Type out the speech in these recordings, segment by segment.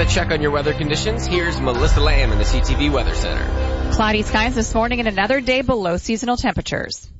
check on your weather conditions, here's Melissa Lamb in the CTV Weather Center. Cloudy skies this morning and another day below seasonal temperatures.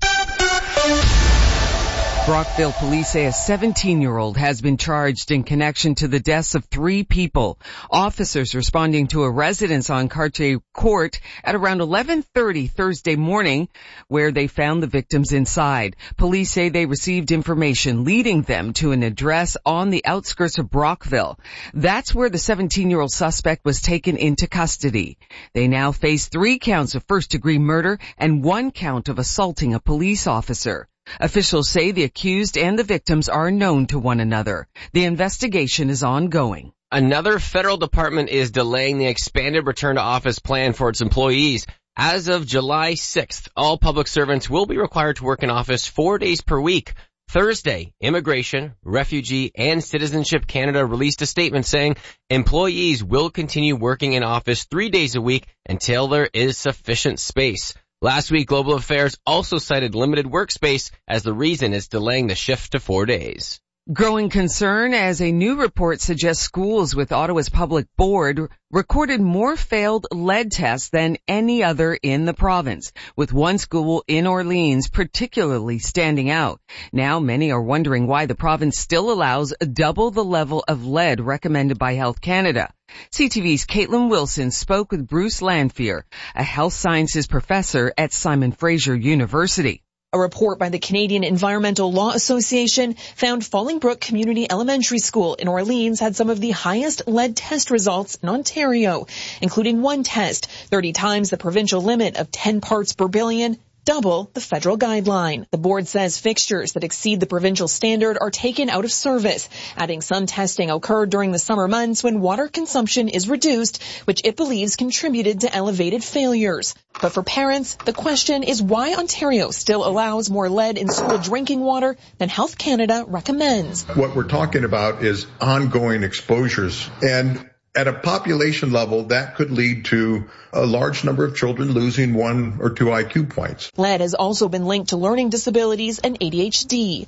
Brockville police say a 17-year-old has been charged in connection to the deaths of 3 people. Officers responding to a residence on Cartier Court at around 11:30 Thursday morning, where they found the victims inside. Police say they received information leading them to an address on the outskirts of Brockville. That's where the 17-year-old suspect was taken into custody. They now face 3 counts of first-degree murder and 1 count of assaulting a police officer. Officials say the accused and the victims are known to one another. The investigation is ongoing. Another federal department is delaying the expanded return to office plan for its employees. As of July 6th, all public servants will be required to work in office 4 days per week. Thursday, Immigration, Refugee, and Citizenship Canada released a statement saying employees will continue working in office 3 days a week until there is sufficient space. Last week, Global Affairs also cited limited workspace as the reason it's delaying the shift to 4 days. Growing concern as a new report suggests schools with Ottawa's public board recorded more failed lead tests than any other in the province, with one school in Orleans particularly standing out. Now many are wondering why the province still allows double the level of lead recommended by Health Canada. CTV's Caitlin Wilson spoke with Bruce Lanphier, a health sciences professor at Simon Fraser University. A report by the Canadian Environmental Law Association found Fallingbrook Community Elementary School in Orleans had some of the highest lead test results in Ontario, including one test 30 times the provincial limit of 10 parts per billion, double the federal guideline. The board says fixtures that exceed the provincial standard are taken out of service, adding some testing occurred during the summer months when water consumption is reduced, which it believes contributed to elevated failures. But for parents, the question is why Ontario still allows more lead in school drinking water than Health Canada recommends. What we're talking about is ongoing exposures, and at a population level, that could lead to a large number of children losing 1 or 2 IQ points. Lead has also been linked to learning disabilities and ADHD.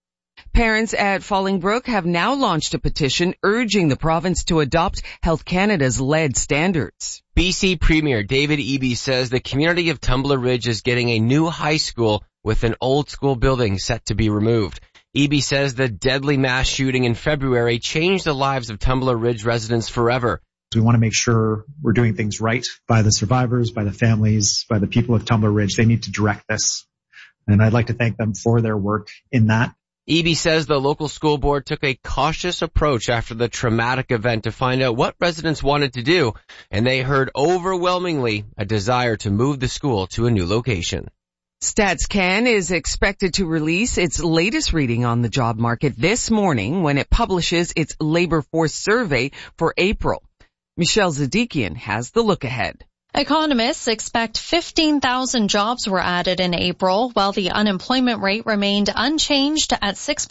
Parents at Fallingbrook have now launched a petition urging the province to adopt Health Canada's lead standards. BC Premier David Eby says the community of Tumbler Ridge is getting a new high school with an old school building set to be removed. Eby says the deadly mass shooting in February changed the lives of Tumbler Ridge residents forever. We want to make sure we're doing things right by the survivors, by the families, by the people of Tumbler Ridge. They need to direct this, and I'd like to thank them for their work in that. Eby says the local school board took a cautious approach after the traumatic event to find out what residents wanted to do, and they heard overwhelmingly a desire to move the school to a new location. StatsCan is expected to release its latest reading on the job market this morning when it publishes its labor force survey for April. Michelle Zadikian has the look ahead. Economists expect 15,000 jobs were added in April, while the unemployment rate remained unchanged at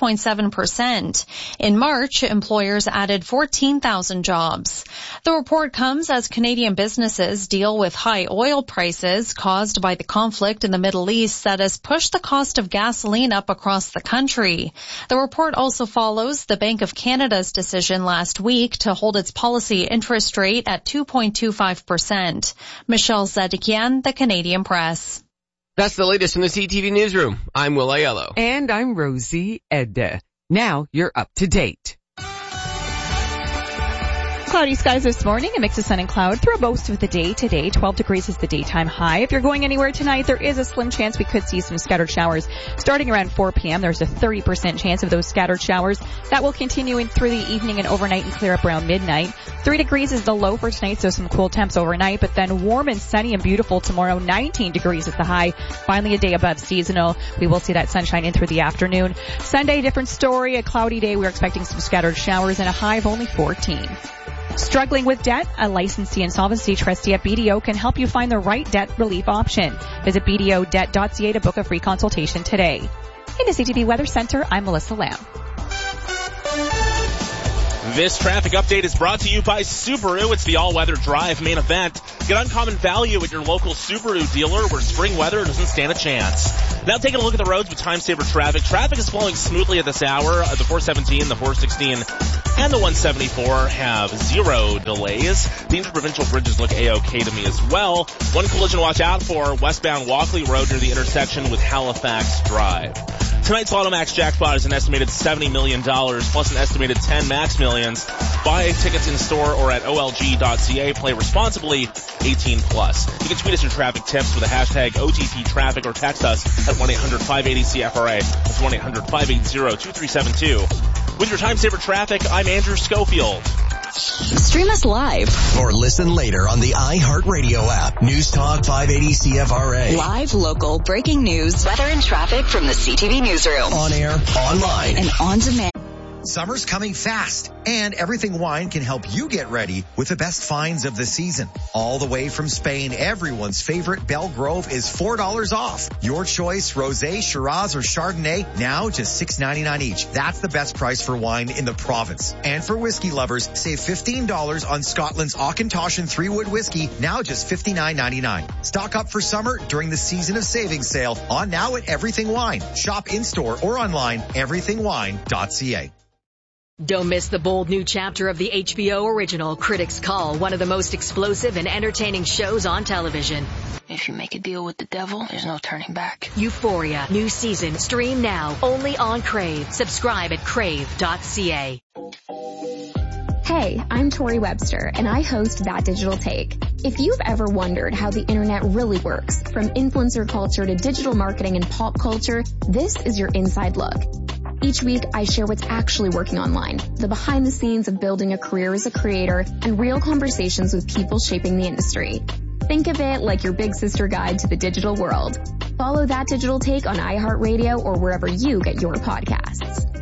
6.7%. In March, employers added 14,000 jobs. The report comes as Canadian businesses deal with high oil prices caused by the conflict in the Middle East that has pushed the cost of gasoline up across the country. The report also follows the Bank of Canada's decision last week to hold its policy interest rate at 2.25%. Michelle Zadikian, The Canadian Press. That's the latest from the CTV Newsroom. I'm Will Aiello. And I'm Rosie Edda. Now you're up to date. Cloudy skies this morning, a mix of sun and cloud through most of the day today. 12 degrees is the daytime high. If you're going anywhere tonight, there is a slim chance we could see some scattered showers. Starting around 4 p.m., there's a 30% chance of those scattered showers. That will continue in through the evening and overnight and clear up around midnight. 3 degrees is the low for tonight, so some cool temps overnight, but then warm and sunny and beautiful tomorrow. 19 degrees is the high. Finally, a day above seasonal. We will see that sunshine in through the afternoon. Sunday, different story. A cloudy day. We're expecting some scattered showers and a high of only 14. Struggling with debt? A licensee insolvency trustee at BDO can help you find the right debt relief option. Visit BDOdebt.ca to book a free consultation today. In the CTV Weather Center, I'm Melissa Lamb. This traffic update is brought to you by Subaru. It's the all-weather drive main event. Get uncommon value at your local Subaru dealer where spring weather doesn't stand a chance. Now taking a look at the roads with time saver traffic. Traffic is flowing smoothly at this hour. The 417, the 416 And the 174 have 0 delays. The interprovincial bridges look A-OK to me as well. One collision watch out for, westbound Walkley Road near the intersection with Halifax Drive. Tonight's Lotto Max jackpot is an estimated $70 million plus an estimated 10 Max Millions. Buy tickets in store or at olg.ca. Play responsibly, 18 plus. You can tweet us your traffic tips with the hashtag OTT traffic or text us at 1-800-580-CFRA. That's 1-800-580-2372. With your time saver traffic, I'm Andrew Schofield. Stream us live or listen later on the iHeartRadio app. News Talk 580 CFRA. Live, local, breaking news, weather and traffic from the CTV newsroom. On air, online, and on demand. Summer's coming fast, and Everything Wine can help you get ready with the best finds of the season. All the way from Spain, everyone's favorite Belle Grove is $4 off. Your choice, Rosé, Shiraz, or Chardonnay, now just $6.99 each. That's the best price for wine in the province. And for whiskey lovers, save $15 on Scotland's Auchentoshan 3-Wood whiskey, now just $59.99. Stock up for summer during the Season of Savings sale on now at Everything Wine. Shop in-store or online, everythingwine.ca. Don't miss the bold new chapter of the HBO original Critics Call, one of the most explosive and entertaining shows on television. If you make a deal with the devil, there's no turning back. Euphoria, new season, stream now, only on Crave. Subscribe at crave.ca. Hey, I'm Tori Webster, and I host That Digital Take. If you've ever wondered how the internet really works, from influencer culture to digital marketing and pop culture, this is your inside look. Each week, I share what's actually working online, the behind the scenes of building a career as a creator, and real conversations with people shaping the industry. Think of it like your big sister guide to the digital world. Follow That Digital Take on iHeartRadio or wherever you get your podcasts.